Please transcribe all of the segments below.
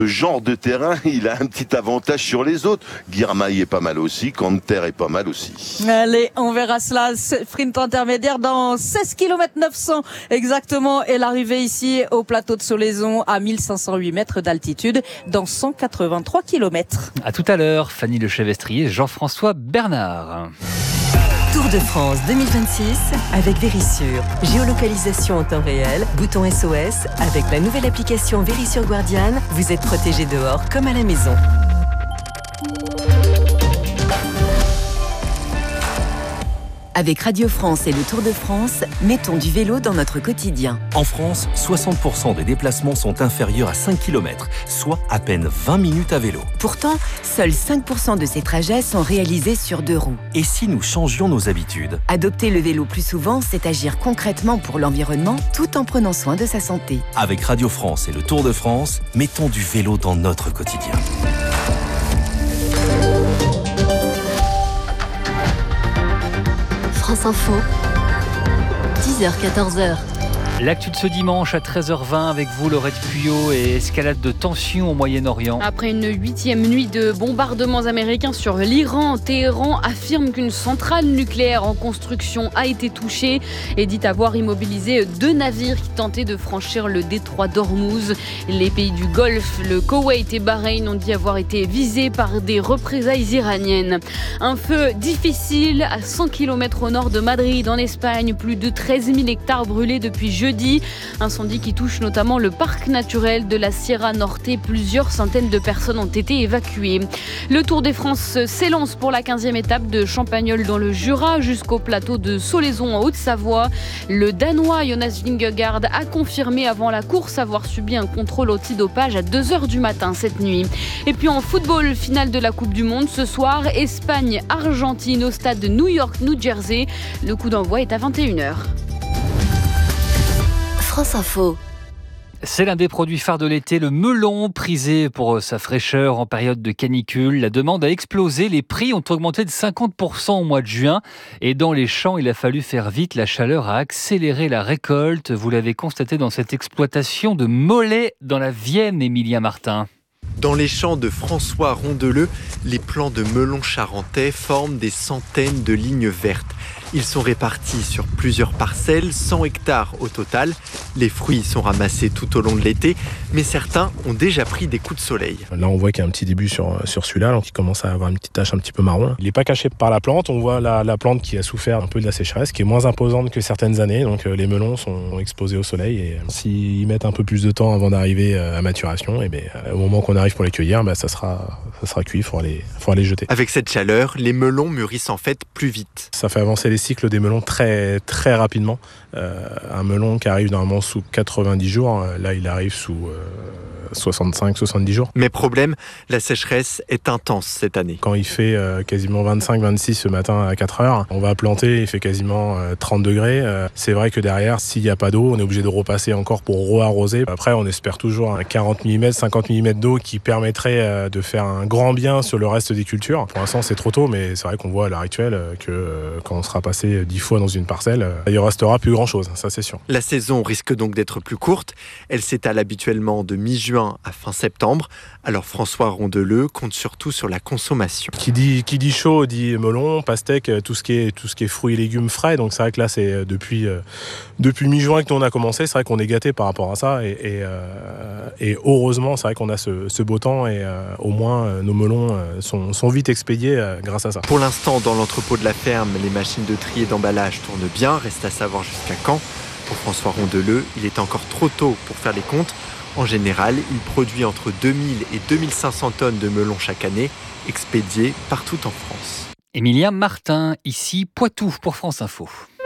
genre de terrain, il a un petit avantage sur les autres. Girmay est pas mal aussi, Canter est pas mal aussi. Allez, on verra cela. Sprint intermédiaire dans 16 km 900 exactement. Et l'arrivée ici au plateau de Solaison à 1508 mètres d'altitude dans 183 km. À tout à l'heure, Fanny Lechevestrier, Jean-François Bernard. Tour de France 2026 avec Vérissure. Géolocalisation en temps réel, bouton SOS. Avec la nouvelle application Vérissure Guardian, vous êtes protégé dehors comme à la maison. Avec Radio France et le Tour de France, mettons du vélo dans notre quotidien. En France, 60% des déplacements sont inférieurs à 5 km, soit à peine 20 minutes à vélo. Pourtant, seuls 5% de ces trajets sont réalisés sur 2 roues. Et si nous changions nos habitudes ? Adopter le vélo plus souvent, c'est agir concrètement pour l'environnement tout en prenant soin de sa santé. Avec Radio France et le Tour de France, mettons du vélo dans notre quotidien. France Info, 10h-14h. L'actu de ce dimanche à 13h20 avec vous, Laurette Puyot, et escalade de tensions au Moyen-Orient. Après une 8e nuit de bombardements américains sur l'Iran, Téhéran affirme qu'une centrale nucléaire en construction a été touchée et dit avoir immobilisé 2 navires qui tentaient de franchir le détroit d'Ormuz. Les pays du Golfe, le Koweït et Bahreïn ont dit avoir été visés par des représailles iraniennes. Un feu difficile à 100 km au nord de Madrid, en Espagne. Plus de 13 000 hectares brûlés depuis jeudi. Incendie qui touche notamment le parc naturel de la Sierra Norte. Plusieurs centaines de personnes ont été évacuées. Le Tour de France s'élance pour la 15e étape de Champagnole dans le Jura jusqu'au plateau de Solaison en Haute-Savoie. Le Danois Jonas Vingegaard a confirmé avant la course avoir subi un contrôle antidopage à 2h du matin cette nuit. Et puis en football, finale de la Coupe du Monde ce soir, Espagne-Argentine au stade de New York-New Jersey. Le coup d'envoi est à 21h. France Info. C'est l'un des produits phares de l'été, le melon, prisé pour sa fraîcheur en période de canicule. La demande a explosé, les prix ont augmenté de 50% au mois de juin. Et dans les champs, il a fallu faire vite, la chaleur a accéléré la récolte. Vous l'avez constaté dans cette exploitation de Mollet dans la Vienne, Emilia Martin. Dans les champs de François Rondeleux, les plants de melons charentais forment des centaines de lignes vertes. Ils sont répartis sur plusieurs parcelles, 100 hectares au total. Les fruits sont ramassés tout au long de l'été, mais certains ont déjà pris des coups de soleil. Là, on voit qu'il y a un petit début sur celui-là, donc il commence à avoir une petite tache un petit peu marron. Il n'est pas caché par la plante. On voit la plante qui a souffert un peu de la sécheresse, qui est moins imposante que certaines années. Donc les melons sont exposés au soleil. Et s'ils mettent un peu plus de temps avant d'arriver à maturation, et au moment qu'on arrive pour les cueillir, ça sera cuit, il faudra les jeter. Avec cette chaleur, les melons mûrissent en fait plus vite. Ça fait avancer les cycles des melons très, très rapidement. Un melon qui arrive normalement sous 90 jours, là il arrive sous 65-70 jours. Mais problème, la sécheresse est intense cette année. Quand il fait quasiment 25-26 ce matin à 4 heures, on va planter, il fait quasiment 30 degrés. C'est vrai que derrière, s'il n'y a pas d'eau, on est obligé de repasser encore pour re-arroser. Après, on espère toujours un 40 mm, 50 mm d'eau qui permettrait de faire un grand bien sur le reste des cultures. Pour l'instant, c'est trop tôt, mais c'est vrai qu'on voit à l'heure actuelle que quand on sera passé 10 fois dans une parcelle, il ne restera plus grand-chose, ça c'est sûr. La saison risque donc d'être plus courte. Elle s'étale habituellement de mi-juin à fin septembre. Alors François Rondeleux compte surtout sur la consommation. Qui dit chaud dit melon, pastèque, tout ce qui est fruits et légumes frais. Donc c'est vrai que là c'est depuis mi-juin que on a commencé. C'est vrai qu'on est gâté par rapport à ça et heureusement c'est vrai qu'on a ce beau temps et au moins nos melons sont vite expédiés grâce à ça. Pour l'instant dans l'entrepôt de la ferme, les machines de tri et d'emballage tournent bien. Reste à savoir jusqu'à quand. Pour François Rondeleux, il est encore trop tôt pour faire les comptes. En général, il produit entre 2000 et 2500 tonnes de melons chaque année, expédiés partout en France. Emilia Martin, ici Poitou pour France Info.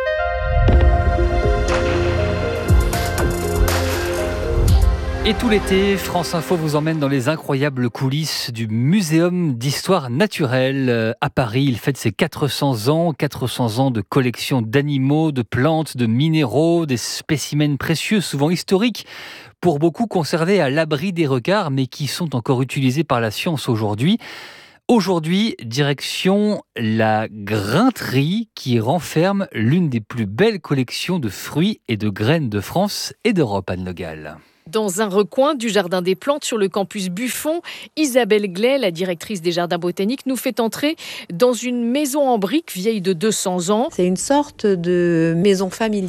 Et tout l'été, France Info vous emmène dans les incroyables coulisses du Muséum d'histoire naturelle. À Paris, il fête ses 400 ans de collection d'animaux, de plantes, de minéraux, des spécimens précieux, souvent historiques, pour beaucoup conservés à l'abri des regards, mais qui sont encore utilisés par la science aujourd'hui. Aujourd'hui, direction la Grinterie qui renferme l'une des plus belles collections de fruits et de graines de France et d'Europe, Anne Le Gall. Dans un recoin du Jardin des Plantes sur le campus Buffon, Isabelle Glay, la directrice des Jardins botaniques, nous fait entrer dans une maison en briques vieille de 200 ans. C'est une sorte de maison familiale